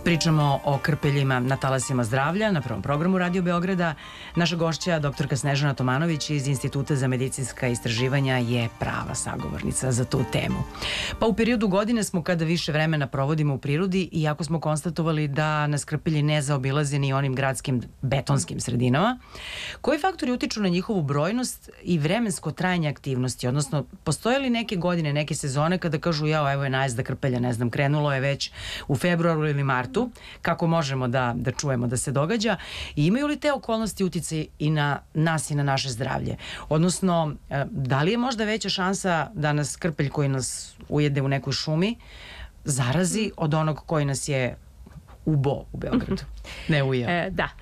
Pričamo o krpeljima na talasima zdravlja na prvom programu Radio Beograda. Naša gošća, doktorka Snežana Tomanović iz Instituta za medicinska istraživanja, je prava sagovornica za tu temu. Pa u periodu godine smo kada više vremena provodimo u prirodi, iako smo konstatovali da nas krpelji ne zaobilaze ni onim gradskim betonskim sredinama. Koji faktori utiču na njihovu brojnost i vremensko trajanje aktivnosti? Odnosno, postoje li neke godine, neke sezone kada kažu jao, evo je najezda krpelja, ne znam, krenulo je već u februaru ili martu, kako možemo da čujemo da se događa, i imaju li te okolnosti uticaj i na nas i na naše zdravlje? Odnosno, da li je možda veća šansa da nas krpelj koji nas ujede u nekoj šumi zarazi od onog koji nas je ubo u Beogradu? Ne ujeo. Da.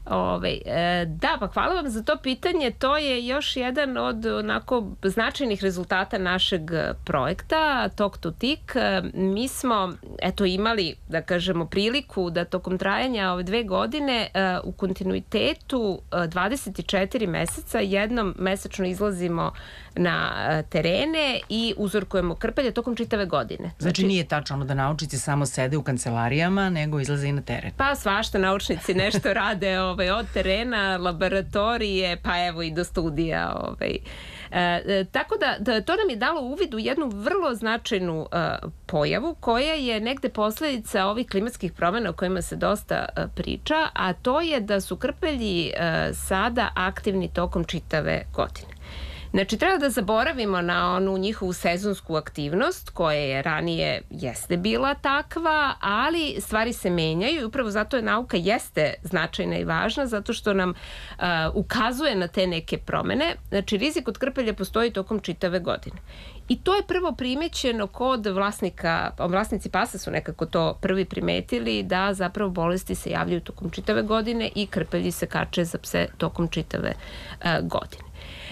Da, pa hvala vam za to pitanje. To je još jedan od onako značajnih rezultata našeg projekta Talk to Tick. Mi smo imali, da kažemo, priliku da tokom trajanja ove 2 godine u kontinuitetu 24 meseca jednom mesečno izlazimo na terene i uzorkujemo krpelje tokom čitave godine. Znači nije tačno ono da naučnici samo sede u kancelarijama, nego izlaze i na teren. Pa svašta naučnici nešto rade od terena, laboratorije, pa evo i do studija. Tako da to nam je dalo uvid u jednu vrlo značajnu pojavu koja je negde posledica ovih klimatskih promena o kojima se dosta priča, a to je da su krpelji sada aktivni tokom čitave godine. Znači, treba da zaboravimo na onu njihovu sezonsku aktivnost koja je ranije jeste bila takva, ali stvari se menjaju i upravo zato je nauka jeste značajna i važna, zato što nam ukazuje na te neke promene. Znači, rizik od krpelja postoji tokom čitave godine. I to je prvo primećeno kod vlasnika, vlasnici pasa su nekako to prvi primetili, da zapravo bolesti se javljaju tokom čitave godine i krpelji se kače za pse tokom čitave godine.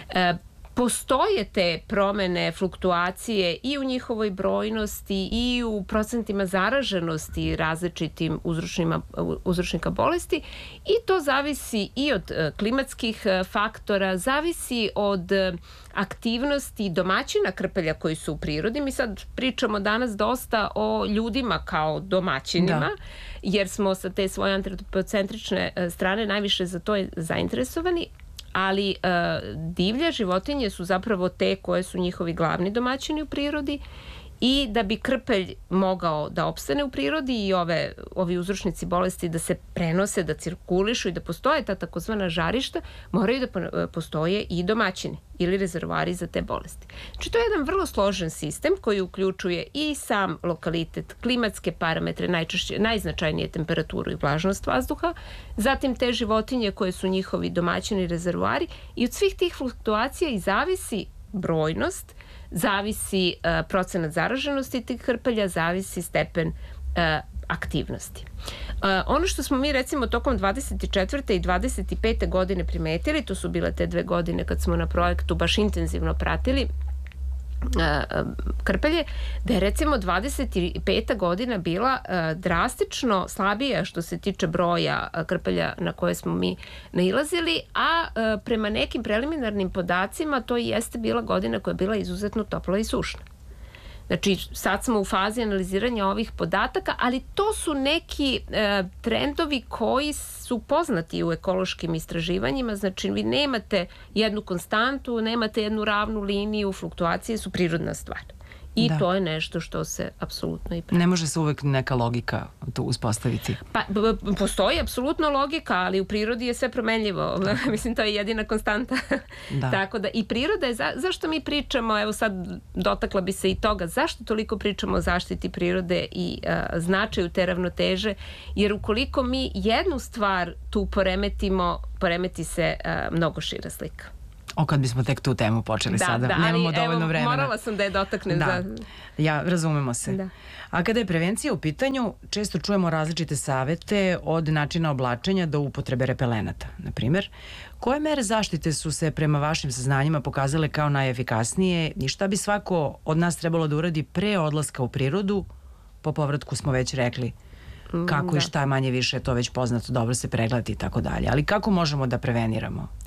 Postoje te promene, fluktuacije i u njihovoj brojnosti i u procentima zaraženosti različitim uzročnika bolesti, i to zavisi i od klimatskih faktora, zavisi od aktivnosti domaćina krpelja koji su u prirodi. Mi sad pričamo danas dosta o ljudima kao domaćinima, jer smo sa te svoje antropocentrične strane najviše za to zainteresovani, ali divlje životinje su zapravo te koje su njihovi glavni domaćini u prirodi, i da bi krpelj mogao da opstane u prirodi i ovi uzročnici bolesti da se prenose, da cirkulišu i da postoje ta takozvana žarišta, moraju da postoje i domaćini ili rezervoari za te bolesti. Znači, to je jedan vrlo složen sistem koji uključuje i sam lokalitet, klimatske parametre, najznačajnije temperaturu i vlažnost vazduha, zatim te životinje koje su njihovi domaćini i rezervoari, i od svih tih fluktuacija i zavisi brojnost, zavisi procenat zaraženosti tih krpelja, zavisi stepen aktivnosti. Ono što smo mi recimo tokom 24. i 25. godine primetili, to su bile te 2 godine kad smo na projektu baš intenzivno pratili krpelje, da je recimo 25. godina bila drastično slabija što se tiče broja krpelja na koje smo mi nailazili, a prema nekim preliminarnim podacima to jeste bila godina koja je bila izuzetno topla i sušna. Znači, sad smo u fazi analiziranja ovih podataka, ali to su neki trendovi koji su poznati u ekološkim istraživanjima. Znači, vi nemate jednu konstantu, nemate jednu ravnu liniju, fluktuacije su prirodna stvar. I to je nešto što se apsolutno i prati. Ne može se uvek neka logika tu uspostaviti. Pa, postoji apsolutno logika, ali u prirodi je sve promenljivo. Mislim, to je jedina konstanta. Tako da, i priroda je, zašto mi pričamo, evo sad dotakla bi se i toga, zašto toliko pričamo o zaštiti prirode i značaju te ravnoteže, jer ukoliko mi jednu stvar tu poremetimo, poremeti se mnogo šira slika. Kad bismo tek tu temu počeli sada. Nemamo dovoljno vremena. Morala sam da je dotaknem. Razumemo se. A kada je prevencija u pitanju, često čujemo različite savete od načina oblačenja do upotrebe repelenata. Na primjer, koje mere zaštite su se prema vašim saznanjima pokazale kao najefikasnije i šta bi svako od nas trebalo da uradi pre odlaska u prirodu? Po povratku smo već rekli kako i šta, manje više je to već poznato, dobro se pregledati i tako dalje. Ali kako možemo da preveniramo?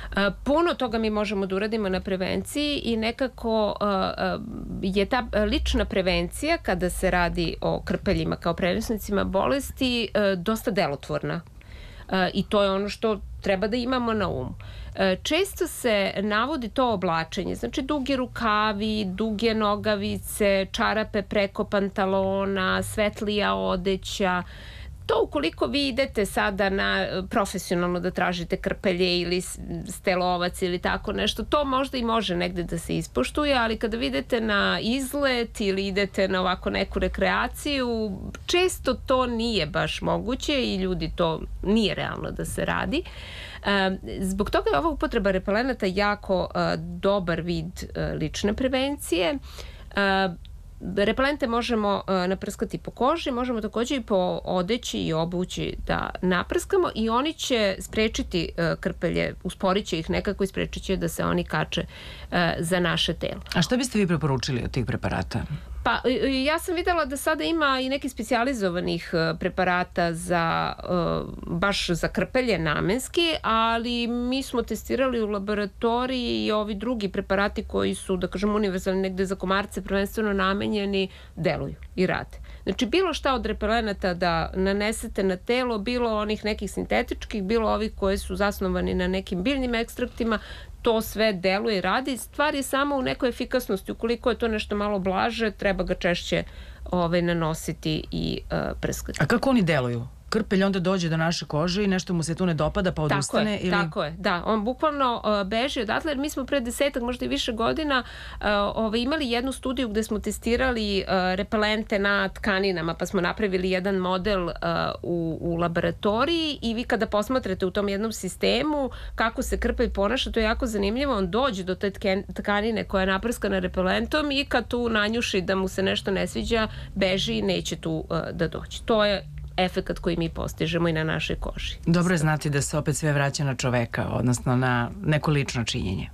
Puno toga mi možemo da uradimo na prevenciji i nekako je ta lična prevencija kada se radi o krpeljima kao prenosnicima bolesti dosta delotvorna. I to je ono što treba da imamo na umu. Često se navodi to oblačenje, znači duge rukavi, duge nogavice, čarape preko pantalona, svetlija odeća. To ukoliko vi idete sada na profesionalno da tražite krpelje ili stelovac ili tako nešto, to možda i može negde da se ispoštuje, ali kada vi idete na izlet ili idete na ovako neku rekreaciju, često to nije baš moguće i ljudi to nije realno da se radi. Zbog toga je ova upotreba repelenata jako dobar vid lične prevencije. Repelente možemo naprskati po koži, možemo takođe i po odeći i obući da naprskamo i oni će sprečiti krpelje, usporit će ih nekako i sprečit će da se oni kače za naše telo. A šta biste vi preporučili od tih preparata? Pa, ja sam videla da sada ima i nekih specijalizovanih preparata baš za krpelje namenski, ali mi smo testirali u laboratoriji i ovi drugi preparati koji su, da kažem, univerzalni negde za komarce prvenstveno namenjeni, deluju i rade. Znači, bilo šta od repelenata da nanesete na telo, bilo onih nekih sintetičkih, bilo ovih koji su zasnovani na nekim biljnim ekstraktima, to sve deluje i radi. Stvar je samo u nekoj efikasnosti. Ukoliko je to nešto malo blaže, treba ga češće nanositi i prskati. A kako oni deluju? Krpelj onda dođe do naše kože i nešto mu se tu ne dopada pa odustane? Tako je, da. On bukvalno beži odatle, jer mi smo pre 10, možda i više godina imali jednu studiju gde smo testirali repelente na tkaninama, pa smo napravili jedan model u laboratoriji i vi kada posmatrate u tom jednom sistemu kako se krpelj ponaša, to je jako zanimljivo. On dođe do te tkanine koja je naprskana repelentom i kad tu nanjuši da mu se nešto ne sviđa, beži i neće tu da dođe. To je efekat koji mi postižemo i na našoj koži. Dobro je znati da se opet sve vraća na čoveka, odnosno na neko lično činjenje.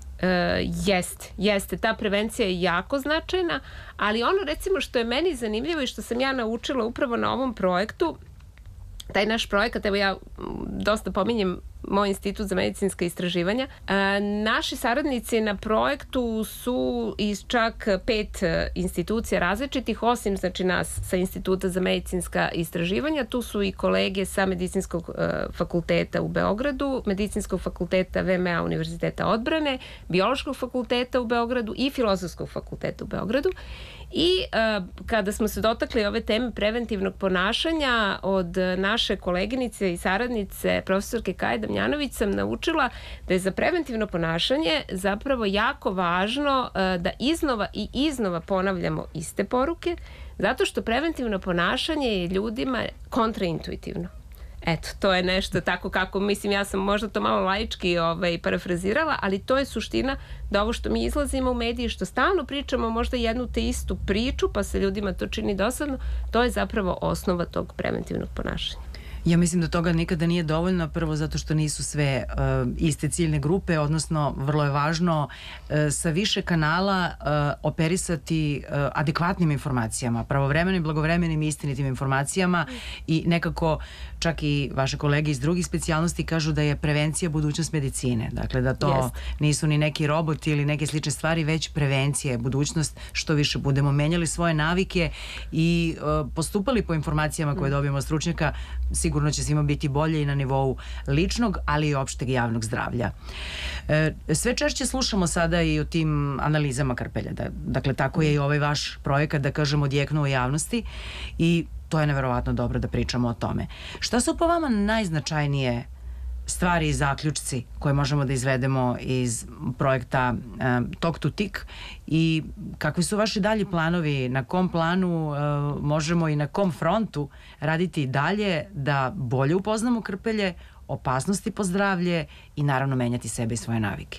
Jeste. Ta prevencija je jako značajna, ali ono recimo što je meni zanimljivo i što sam ja naučila upravo na ovom projektu, taj naš projekat, evo ja dosta pominjem moj institut za medicinska istraživanja. Naši saradnici na projektu su iz čak 5 institucija različitih, osim znači nas sa Instituta za medicinska istraživanja. Tu su i kolege sa Medicinskog fakulteta u Beogradu, Medicinskog fakulteta VMA Univerziteta odbrane, Biološkog fakulteta u Beogradu i Filozofskog fakulteta u Beogradu. I kada smo se dotakli ove teme preventivnog ponašanja, od naše koleginice i saradnice profesorke Kaje Damjanović sam naučila da je za preventivno ponašanje zapravo jako važno da iznova ponavljamo iste poruke, zato što preventivno ponašanje je ljudima kontraintuitivno. Eto, to je nešto tako kako, mislim, ja sam možda to malo laički parafrazirala, ali to je suština da ovo što mi izlazimo u mediji, što stalno pričamo možda jednu te istu priču, pa se ljudima to čini dosadno, to je zapravo osnova tog preventivnog ponašanja. Ja mislim da toga nikada nije dovoljno, prvo zato što nisu sve iste ciljne grupe, odnosno vrlo je važno sa više kanala operisati adekvatnim informacijama, pravovremenim, blagovremenim i istinitim informacijama i nekako čak i vaše kolege iz drugih specijalnosti kažu da je prevencija budućnost medicine. Dakle, da to nisu ni neki roboti ili neke slične stvari, već prevencija je budućnost. Što više budemo menjali svoje navike i postupali po informacijama koje dobijemo od stručnjaka, sigurno će svima biti bolje i na nivou ličnog, ali i opšteg javnog zdravlja. Sve češće slušamo sada i o tim analizama krpelja. Dakle, tako je i ovaj vaš projekat, da kažem, odjeknuo u javnosti i to je neverovatno dobro da pričamo o tome. Šta su po vama najznačajnije stvari i zaključci koje možemo da izvedemo iz projekta Talk to Tick i kakvi su vaši dalji planovi, na kom planu možemo i na kom frontu raditi dalje da bolje upoznamo krpelje, opasnosti po zdravlje i naravno menjati sebe i svoje navike?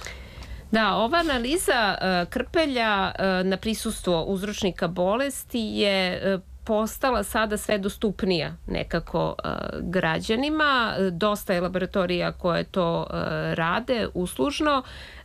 Da, ova analiza krpelja na prisustvo uzročnika bolesti je postala sada sve dostupnija nekako građanima. Dosta je laboratorija koje to rade uslužno.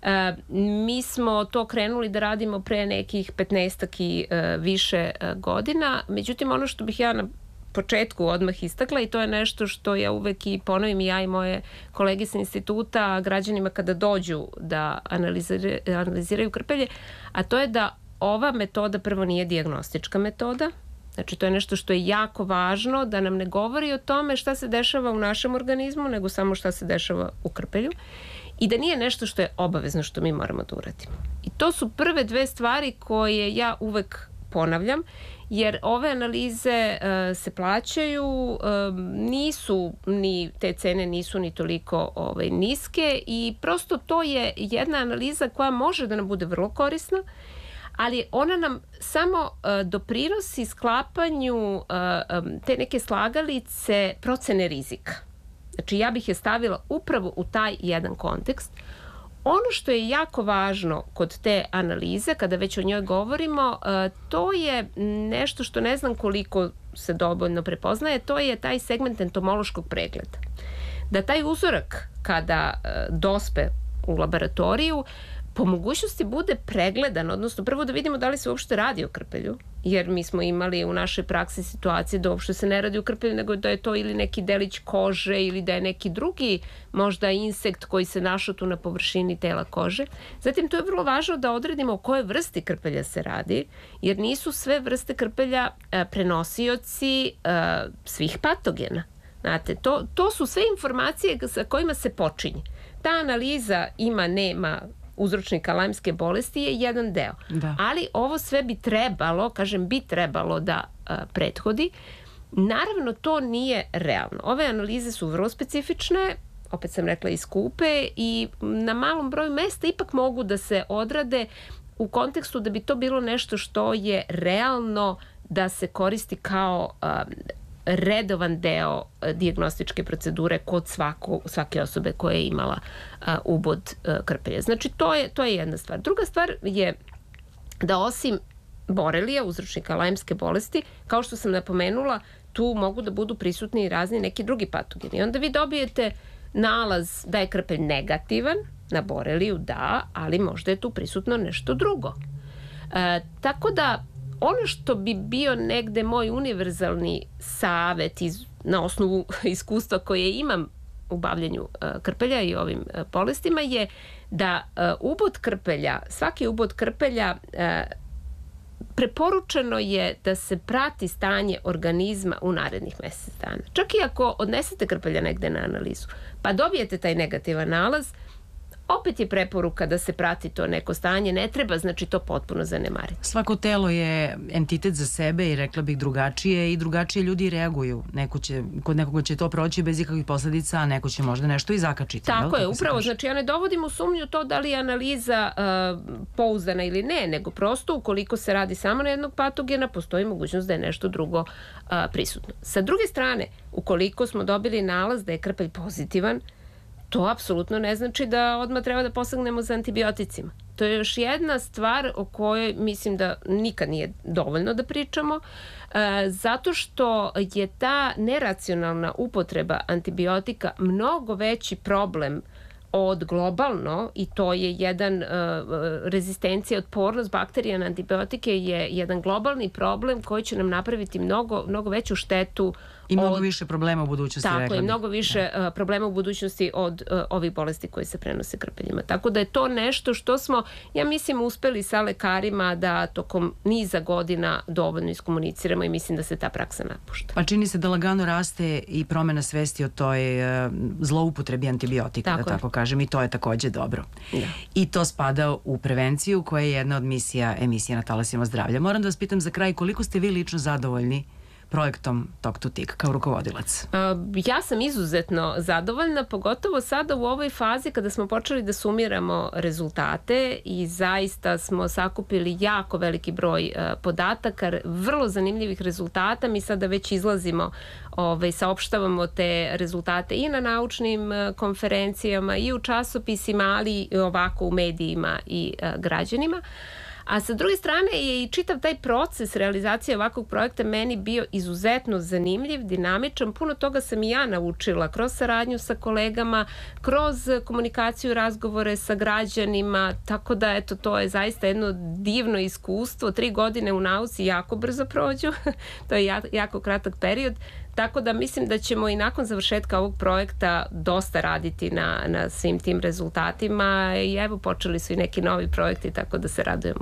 Mi smo to krenuli da radimo pre nekih 15 i više godina. Međutim, ono što bih ja na početku odmah istakla i to je nešto što ja uvek i ponovim i ja i moje kolege sa instituta građanima kada dođu da analiziraju krpelje, a to je da ova metoda prvo nije dijagnostička metoda. Znači, to je nešto što je jako važno, da nam ne govori o tome šta se dešava u našem organizmu, nego samo šta se dešava u krpelju. I da nije nešto što je obavezno što mi moramo da uradimo. I to su prve dve stvari koje ja uvek ponavljam, jer ove analize se plaćaju, nisu ni, te cene nisu ni toliko niske i prosto to je jedna analiza koja može da nam bude vrlo korisna, ali ona nam samo doprinosi sklapanju te neke slagalice procene rizika. Znači, ja bih je stavila upravo u taj jedan kontekst. Ono što je jako važno kod te analize, kada već o njoj govorimo, to je nešto što ne znam koliko se dovoljno prepoznaje, to je taj segment entomološkog pregleda. Da taj uzorak kada dospe u laboratoriju, po mogućnosti bude pregledan, odnosno prvo da vidimo da li se uopšte radi o krpelju, jer mi smo imali u našoj praksi situacije da uopšte se ne radi o krpelju, nego da je to ili neki delić kože ili da je neki drugi možda insekt koji se našao tu na površini tela kože. Zatim, to je vrlo važno da odredimo o kojoj vrsti krpelja se radi, jer nisu sve vrste krpelja prenosioci svih patogena. Znate, to su sve informacije sa kojima se počinje. Ta analiza nema uzročnika Lajmske bolesti je jedan deo. Da. Ali ovo sve bi trebalo da prethodi. Naravno, to nije realno. Ove analize su vrlo specifične, opet sam rekla i skupe i na malom broju mesta ipak mogu da se odrade u kontekstu da bi to bilo nešto što je realno da se koristi kao redovan deo dijagnostičke procedure kod svake osobe koja je imala ubod krpelja. Znači, to je jedna stvar. Druga stvar je da osim borelija, uzročnika Lajmske bolesti, kao što sam napomenula, tu mogu da budu prisutni i razni neki drugi patogeni. I onda vi dobijete nalaz da je krpelj negativan na boreliju, da, ali možda je tu prisutno nešto drugo. Tako da ono što bi bio negde moj univerzalni savet na osnovu iskustva koje imam u bavljanju krpelja i ovim bolestima je da svaki ubod krpelja preporučeno je da se prati stanje organizma u narednih mesec dana. Čak i ako odnesete krpelja negde na analizu, pa dobijete taj negativan nalaz, opet je preporuka da se prati to neko stanje, ne treba znači to potpuno zanemariti. Svako telo je entitet za sebe i rekla bih drugačije i drugačije ljudi reaguju. Kod nekoga će to proći bez ikakvih posledica, a neko će možda nešto i zakačiti. Tako je, upravo. Znači ja ne dovodim u sumnju to da li je analiza pouzdana ili ne, nego prosto ukoliko se radi samo na jednog patogena, postoji mogućnost da je nešto drugo prisutno. Sa druge strane, ukoliko smo dobili nalaz da je krpelj pozitivan, to apsolutno ne znači da odmah treba da posegnemo za antibioticima. To je još jedna stvar o kojoj mislim da nikad nije dovoljno da pričamo, zato što je ta neracionalna upotreba antibiotika mnogo veći problem od globalno, i to je jedan rezistencija, otpornost bakterija na antibiotike je jedan globalni problem koji će nam napraviti mnogo veću štetu i mnogo više problema u budućnosti. Tako, i mnogo više problema u budućnosti od ovih bolesti koji se prenose krpeljima. Tako da je to nešto što smo, ja mislim, uspeli sa lekarima da tokom niza godina dovoljno iskomuniciramo i mislim da se ta praksa napušta. Pa čini se da lagano raste i promena svesti o toj zloupotrebi antibiotika, da tako kažem, i to je takođe dobro. Da. I to spada u prevenciju koja je jedna od emisija na talasima zdravlja. Moram da vas pitam za kraj, koliko ste vi lično zadovoljni projektom Talk to TIC kao rukovodilac? Ja sam izuzetno zadovoljna, pogotovo sada u ovoj fazi kada smo počeli da sumiramo rezultate i zaista smo sakupili jako veliki broj podataka, vrlo zanimljivih rezultata. Mi sada već izlazimo, saopštavamo te rezultate i na naučnim konferencijama i u časopisima, ali i ovako u medijima i građanima. A sa druge strane je i čitav taj proces realizacije ovakvog projekta meni bio izuzetno zanimljiv, dinamičan. Puno toga sam i ja naučila kroz saradnju sa kolegama, kroz komunikaciju, razgovore sa građanima, tako da eto, to je zaista jedno divno iskustvo. 3 godine u nauci jako brzo prođu, to je jako kratak period. Tako da mislim da ćemo i nakon završetka ovog projekta dosta raditi na svim tim rezultatima i evo počeli su i neki novi projekti, tako da se radujemo